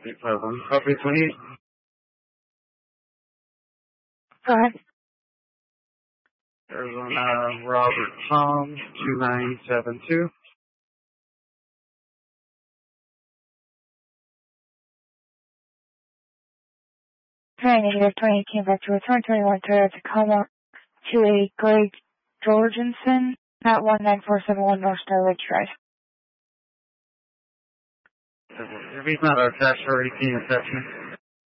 851. Copy 28. Go ahead. Arizona Robert Tom 2972. Negative 2018 back to return 21 Toyota Tacoma to a Greg Jorgensen at 19471 North Star Ridge Drive. If he's not our cash already, can you text me?